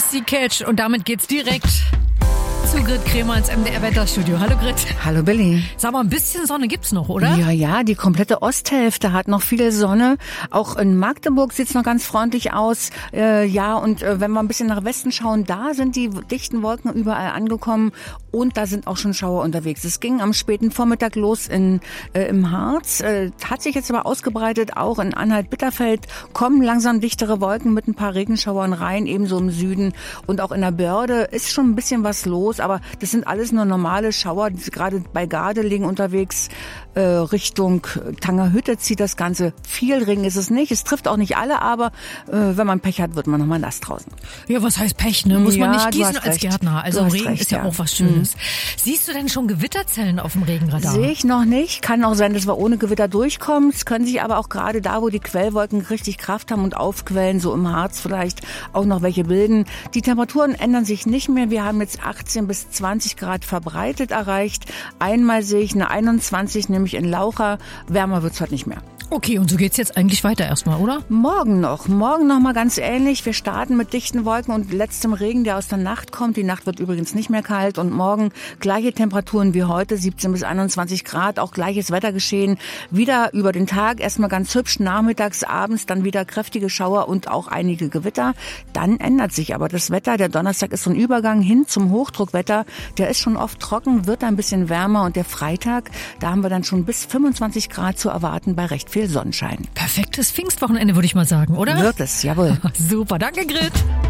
Pussycat und damit geht's direkt zu Grit Kremer ins MDR-Wetterstudio. Hallo Grit. Hallo Billy. Sag mal, ein bisschen Sonne gibt's noch, oder? Ja, die komplette Osthälfte hat noch viel Sonne. Auch in Magdeburg sieht's noch ganz freundlich aus. Wenn wir ein bisschen nach Westen schauen, da sind die dichten Wolken überall angekommen und da sind auch schon Schauer unterwegs. Es ging am späten Vormittag los im Harz, hat sich jetzt aber ausgebreitet, auch in Anhalt-Bitterfeld kommen langsam dichtere Wolken mit ein paar Regenschauern rein, ebenso im Süden und auch in der Börde ist schon ein bisschen was los, aber das sind alles nur normale Schauer, gerade bei Gardelegen unterwegs, Richtung Tangerhütte zieht das Ganze. Viel Regen ist es nicht, es trifft auch nicht alle, aber wenn man Pech hat, wird man nochmal nass draußen. Ja, was heißt Pech, ne? Muss man nicht gießen als Gärtner, also Regen recht, ist ja auch was Schönes. Siehst du denn schon Gewitterzellen auf dem Regenradar? Sehe ich noch nicht, kann auch sein, dass wir ohne Gewitter durchkommen, es können sich aber auch gerade da, wo die Quellwolken richtig Kraft haben und aufquellen, so im Harz vielleicht auch noch welche bilden. Die Temperaturen ändern sich nicht mehr, wir haben jetzt 18 bis 20 Grad verbreitet erreicht. Einmal sehe ich eine 21, nämlich in Laucha. Wärmer wird's heute nicht mehr. Okay, und so geht's jetzt eigentlich weiter erstmal, oder? Morgen noch mal ganz ähnlich. Wir starten mit dichten Wolken und letztem Regen, der aus der Nacht kommt. Die Nacht wird übrigens nicht mehr kalt und morgen gleiche Temperaturen wie heute, 17 bis 21 Grad, auch gleiches Wettergeschehen. Wieder über den Tag erstmal ganz hübsch, nachmittags, abends dann wieder kräftige Schauer und auch einige Gewitter. Dann ändert sich aber das Wetter. Der Donnerstag ist so ein Übergang hin zum Hochdruckwetter. Der ist schon oft trocken, wird ein bisschen wärmer und der Freitag, da haben wir dann schon bis 25 Grad zu erwarten bei recht viel Sonnenschein. Perfektes Pfingstwochenende, würde ich mal sagen, oder? Wird es, jawohl. Super, danke Grit.